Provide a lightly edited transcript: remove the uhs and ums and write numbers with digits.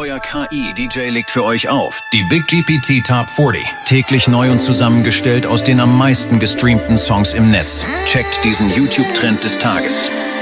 euer KI-DJ legt für euch auf. Die Big GPT Top 40. Täglich neu und zusammengestellt aus den am meisten gestreamten Songs im Netz. Checkt diesen YouTube-Trend des Tages.